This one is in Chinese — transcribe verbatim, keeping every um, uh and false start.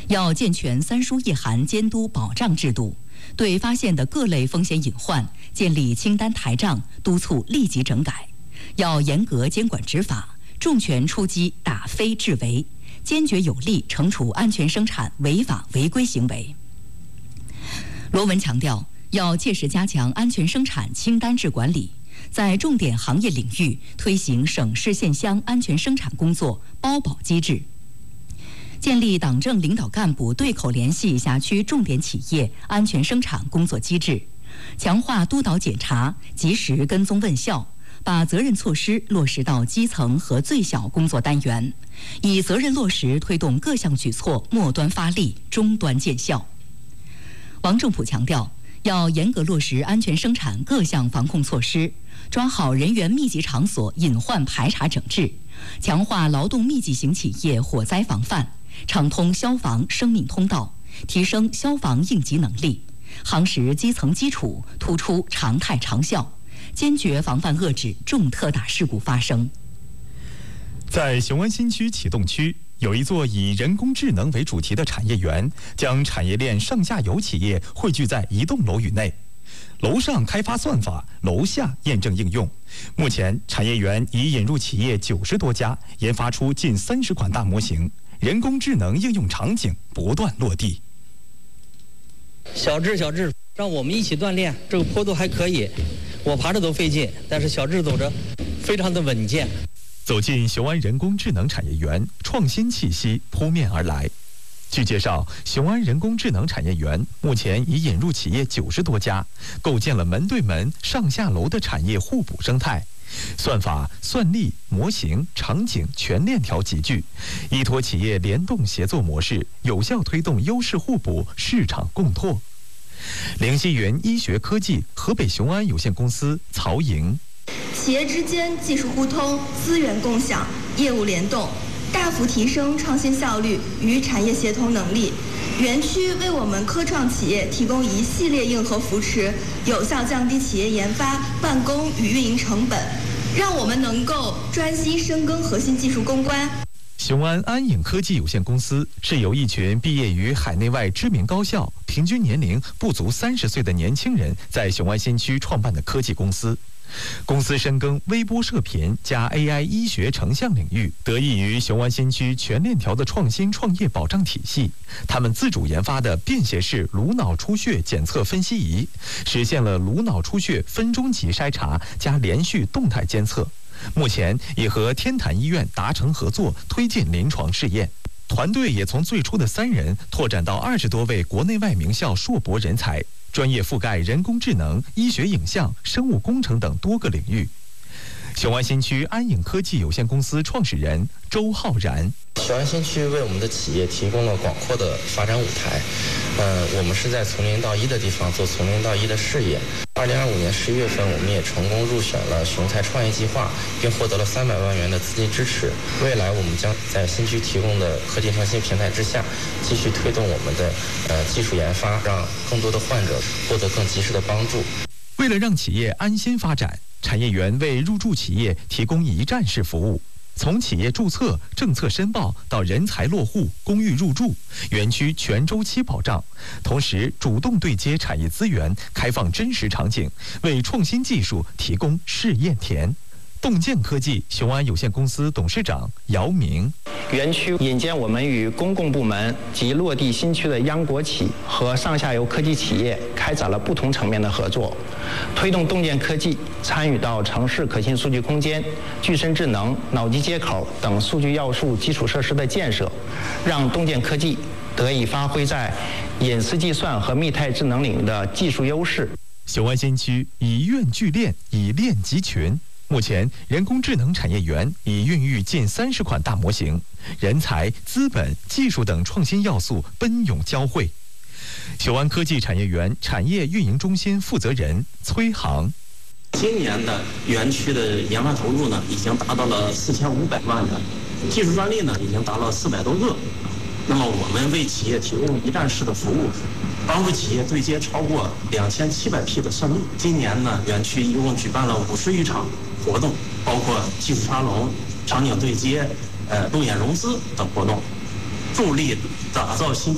要健全三疏一函监督保障制度，对发现的各类风险隐患建立清单台账，督促立即整改。要严格监管执法，重拳出击打非治违，坚决有力惩处安全生产违法违规行为。罗文强调，要切实加强安全生产清单制管理，在重点行业领域推行省市县乡安全生产工作包保机制，建立党政领导干部对口联系辖区重点企业安全生产工作机制，强化督导检查，及时跟踪问效，把责任措施落实到基层和最小工作单元，以责任落实推动各项举措末端发力，终端见效。王正普强调，要严格落实安全生产各项防控措施，抓好人员密集场所隐患排查整治，强化劳动密集型企业火灾防范，畅通消防生命通道，提升消防应急能力，夯实基层基础，突出常态长效，坚决防范遏制重特大事故发生。 在雄安新区启动区，有一座以人工智能为主题的产业园，将产业链上下游企业汇聚在一栋楼宇内。楼上开发算法，楼下验证应用。目前，产业园已引入企业九十多家，研发出近三十款大模型，人工智能应用场景不断落地。 小智，小智，让我们一起锻炼。这个坡度还可以，我爬着都费劲，但是小智走着非常的稳健。 走进雄安人工智能产业园，创新气息扑面而来。据介绍，雄安人工智能产业园目前已引入企业九十多家，构建了门对门、上下楼的产业互补生态。算法、算力、模型、场景全链条集聚，依托企业联动协作模式，有效推动优势互补、市场共拓。灵溪园医学科技河北雄安有限公司曹莹。 企业之间技术互通、资源共享、业务联动，大幅提升创新效率与产业协同能力。园区为我们科创企业提供一系列硬核扶持，有效降低企业研发、办公与运营成本，让我们能够专心深耕核心技术攻关。 雄安安影科技有限公司是由一群毕业于海内外知名高校、平均年龄不足三十岁的年轻人在雄安新区创办的科技公司。公司深耕微波射频加 A I 医学成像领域，得益于雄安新区全链条的创新创业保障体系，他们自主研发的便携式颅脑出血检测分析仪，实现了颅脑出血分钟级筛查加连续动态监测。目前已和天坛医院达成合作，推进临床试验。团队也从最初的三人拓展到二十多位国内外名校硕博人才，专业覆盖人工智能、医学影像、生物工程等多个领域。雄安新区安影科技有限公司创始人周浩然。 雄安新区为我们的企业提供了广阔的发展舞台。呃，我们是在从零到一的地方做从零到一的事业。二零二五年十一月份，我们也成功入选了雄才创业计划，并获得了三百万元的资金支持。未来，我们将在新区提供的科技创新平台之下，继续推动我们的呃技术研发，让更多的患者获得更及时的帮助。 为了让企业安心发展，产业园为入驻企业提供一站式服务，从企业注册、政策申报到人才落户、公寓入住，园区全周期保障。同时，主动对接产业资源，开放真实场景，为创新技术提供试验田。洞见科技雄安有限公司董事长姚明。 园区引荐我们与公共部门及落地新区的央国企和上下游科技企业开展了不同层面的合作，推动洞见科技参与到城市可信数据空间、具身智能、脑机接口等数据要素基础设施的建设，让洞见科技得以发挥在隐私计算和密态智能领域的技术优势。 雄安新区以院聚链，以链集群。目前，人工智能产业园已孕育近三十款大模型，人才、资本、技术等创新要素奔涌交汇。雄安科技产业园产业运营中心负责人崔航。 今年的园区的研发投入呢，已经达到了四千五百万元，技术专利呢，已经达到四百多个。那么，我们为企业提供一站式的服务，帮助企业对接超过两千七百批的算力。今年呢，园区一共举办了五十余场活动，包括技术沙龙、场景对接、呃路演融资等活动，助力打造新